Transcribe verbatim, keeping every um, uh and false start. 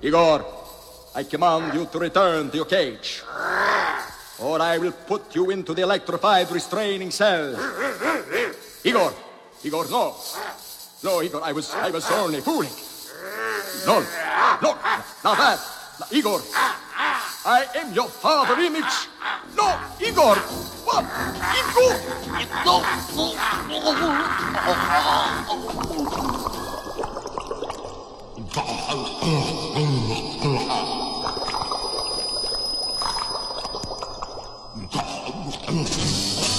Igor, I command you to return to your cage, or I will put you into the electrified restraining cell. Igor! Igor, no! No, Igor, I was, I was only fooling. No, no, now that, Igor, I am your father image. No, Igor! What? Igor! No, no, no.